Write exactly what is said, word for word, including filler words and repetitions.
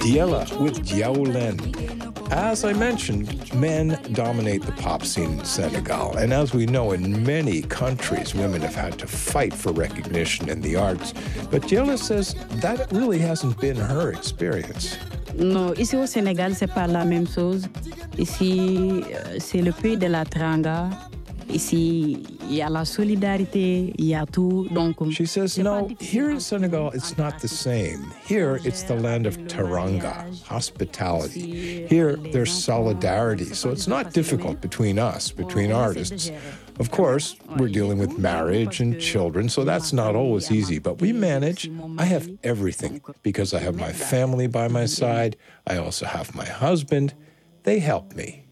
Diela with Diaoulen. As I mentioned, men dominate the pop scene in Senegal. And as we know, in many countries, women have had to fight for recognition in the arts. But Diela says that really hasn't been her experience. Non, ici au Sénégal, c'est pas la même chose. Ici, c'est le pays de la teranga. Ici, il y a la solidarité, il y a tout. Donc, she says, no, here in Senegal, it's not the same. Here, it's the land of teranga, hospitality. Here, there's solidarity. So it's not difficult between us, between artists. Of course, we're dealing with marriage and children, so that's not always easy. But we manage. I have everything because I have my family by my side. I also have my husband. They help me.